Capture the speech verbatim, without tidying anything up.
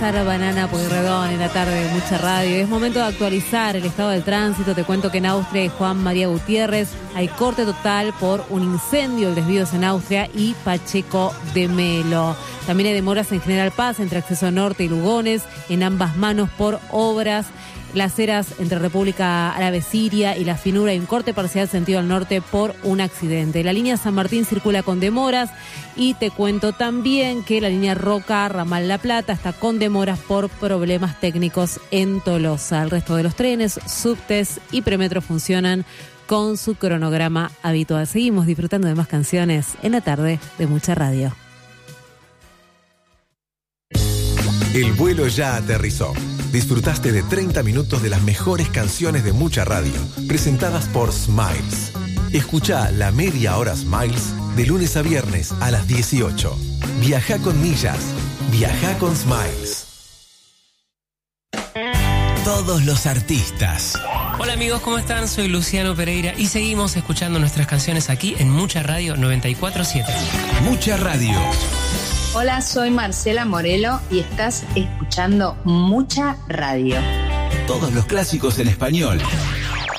Sara Banana Pueyrredón en la tarde de Mucha Radio. Es momento de actualizar el estado del tránsito. Te cuento que en Austria y Juan María Gutiérrez hay corte total por un incendio. El desvío es en Austria y Pacheco de Melo. También hay demoras en General Paz entre Acceso Norte y Lugones, en ambas manos por obras. Las eras entre República Árabe Siria y La Finura, hay un corte parcial sentido al norte por un accidente. La línea San Martín circula con demoras y te cuento también que la línea Roca, Ramal La Plata, está con demoras por problemas técnicos en Tolosa. El resto de los trenes, subtes y premetro funcionan con su cronograma habitual. Seguimos disfrutando de más canciones en la tarde de Mucha Radio. El vuelo ya aterrizó. Disfrutaste de treinta minutos de las mejores canciones de Mucha Radio, presentadas por Smiles. Escuchá la media hora Smiles de lunes a viernes a las dieciocho. Viajá con millas. Viajá con Smiles. Todos los artistas. Hola amigos, ¿cómo están? Soy Luciano Pereira y seguimos escuchando nuestras canciones aquí en Mucha Radio noventa y cuatro punto siete. Mucha Radio. Hola, soy Marcela Morelo y estás escuchando Mucha Radio. Todos los clásicos en español.